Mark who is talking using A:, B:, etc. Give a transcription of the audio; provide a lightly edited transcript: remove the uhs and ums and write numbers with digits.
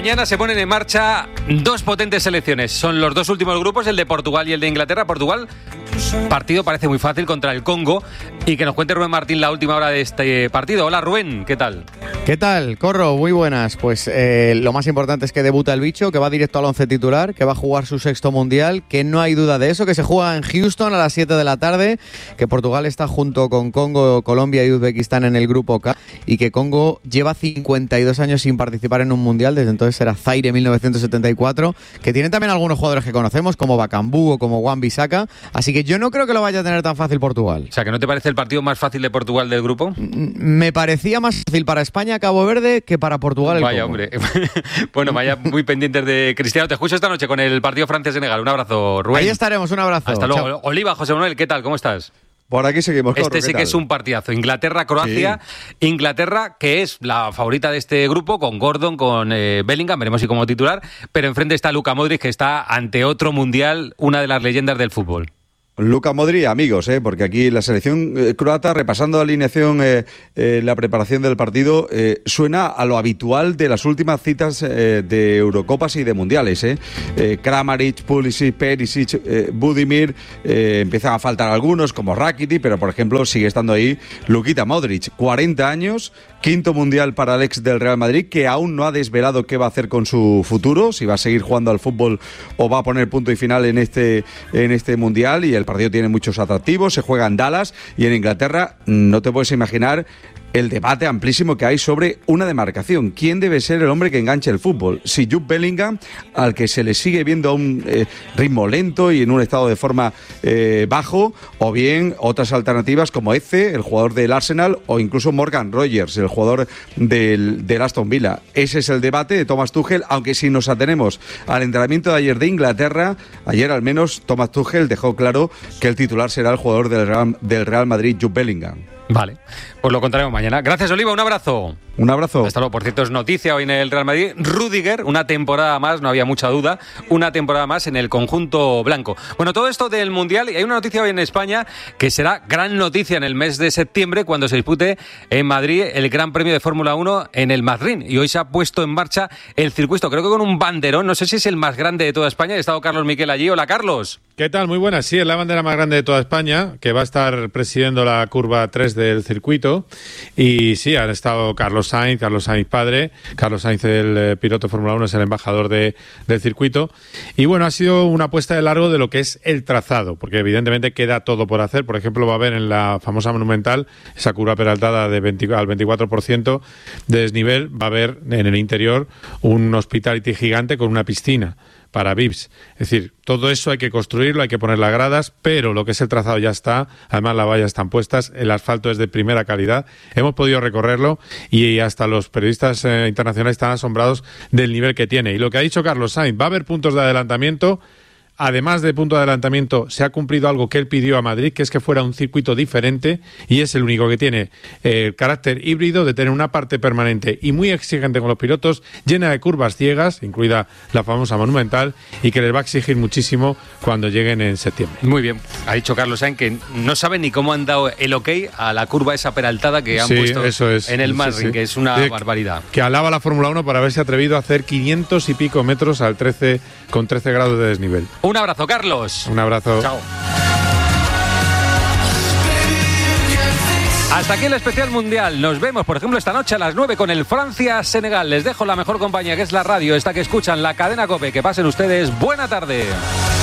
A: Mañana se ponen en marcha dos potentes selecciones. Son los dos últimos grupos, el de Portugal y el de Inglaterra. Portugal, partido parece muy fácil contra el Congo. Y que nos cuente Rubén Martín la última hora de este partido. Hola Rubén, ¿qué tal?
B: ¿Qué tal, Corro? Muy buenas. Pues lo más importante es que debuta el bicho, que va directo al 11 titular, que va a jugar su sexto mundial, que no hay duda de eso, que se juega en Houston a las 7 de la tarde, que Portugal está junto con Congo, Colombia y Uzbekistán en el grupo K, y que Congo lleva 52 años sin participar en un mundial, desde entonces era Zaire 1974, que tiene también algunos jugadores que conocemos, como Bakambu o como Wan-Bissaka, así que yo no creo que lo vaya a tener tan fácil Portugal.
A: O sea, ¿que no te parece el partido más fácil de Portugal del grupo?
B: Me parecía más fácil para España, Cabo Verde, que para Portugal el
A: Vaya,
B: Congo.
A: hombre. Bueno, vaya muy pendientes de Cristiano. Te escucho esta noche con el partido Francia-Senegal. Un abrazo, Rubén.
B: Ahí estaremos, un abrazo.
A: Hasta luego.
B: Chao.
A: Oliva, José Manuel, ¿qué tal? ¿Cómo estás?
C: Por aquí seguimos.
A: Este sí que es un partidazo. Inglaterra-Croacia. Sí. Inglaterra, que es la favorita de este grupo, con Gordon, con Bellingham, veremos si como titular, pero enfrente está Luka Modric, que está ante otro mundial, una de las leyendas del fútbol.
C: Luka Modric, amigos, porque aquí la selección croata, repasando la alineación, la preparación del partido, suena a lo habitual de las últimas citas de Eurocopas y de Mundiales. Kramaric, Pulisic, Perisic, Budimir, empiezan a faltar algunos, como Rakitic, pero por ejemplo sigue estando ahí Lukita Modric, 40 años, quinto Mundial para el ex del Real Madrid, que aún no ha desvelado qué va a hacer con su futuro, si va a seguir jugando al fútbol o va a poner punto y final en este Mundial. Y el partido tiene muchos atractivos, se juega en Dallas, y en Inglaterra no te puedes imaginar el debate amplísimo que hay sobre una demarcación. ¿Quién debe ser el hombre que enganche el fútbol? Si Jude Bellingham, al que se le sigue viendo a un ritmo lento y en un estado de forma bajo, o bien otras alternativas como Eze, el jugador del Arsenal, o incluso Morgan Rogers, el jugador del Aston Villa. Ese es el debate de Thomas Tuchel, aunque si nos atenemos al entrenamiento de ayer de Inglaterra, ayer al menos Thomas Tuchel dejó claro que el titular será el jugador del Real Madrid, Jude Bellingham.
A: Vale, pues lo contaremos mañana. Gracias, Oliva, un abrazo.
C: Un abrazo.
A: Hasta luego. Por cierto, es noticia hoy en el Real Madrid. Rüdiger, una temporada más, no había mucha duda, una temporada más en el conjunto blanco. Bueno, todo esto del Mundial, y hay una noticia hoy en España que será gran noticia en el mes de septiembre cuando se dispute en Madrid el Gran Premio de Fórmula 1 en el Madrid. Y hoy se ha puesto en marcha el circuito, creo que con un banderón, no sé si es el más grande de toda España. Ha estado Carlos Miquel allí. Hola, Carlos.
D: ¿Qué tal? Muy buenas. Sí, es la bandera más grande de toda España, que va a estar presidiendo la curva 3 del circuito. Y sí, han estado Carlos Sainz padre. Carlos Sainz, el piloto de Fórmula 1, es el embajador del circuito. Y bueno, ha sido una apuesta de largo de lo que es el trazado, porque evidentemente queda todo por hacer. Por ejemplo, va a haber en la famosa Monumental, esa curva peraltada al 24% de desnivel, va a haber en el interior un hospitality gigante con una piscina para VIPs. Es decir, todo eso hay que construirlo, hay que poner las gradas, pero lo que es el trazado ya está, además las vallas están puestas, el asfalto es de primera calidad, hemos podido recorrerlo y hasta los periodistas internacionales están asombrados del nivel que tiene. Y lo que ha dicho Carlos Sainz, va a haber puntos de adelantamiento. Además de punto de adelantamiento, se ha cumplido algo que él pidió a Madrid, que es que fuera un circuito diferente, y es el único que tiene el carácter híbrido de tener una parte permanente y muy exigente con los pilotos, llena de curvas ciegas, incluida la famosa Monumental, y que les va a exigir muchísimo cuando lleguen en septiembre.
A: Muy bien, ha dicho Carlos Sainz que no sabe ni cómo han dado el ok a la curva esa peraltada que han puesto en el Madrid, que es una barbaridad.
D: Que alaba la Fórmula 1 por haberse atrevido a hacer 500 y pico metros con 13 grados de desnivel.
A: Un abrazo, Carlos.
D: Un abrazo.
A: Chao. Hasta aquí el especial mundial. Nos vemos, por ejemplo, esta noche a las 9 con el Francia-Senegal. Les dejo la mejor compañía, que es la radio, esta que escuchan, la cadena COPE. Que pasen ustedes buena tarde.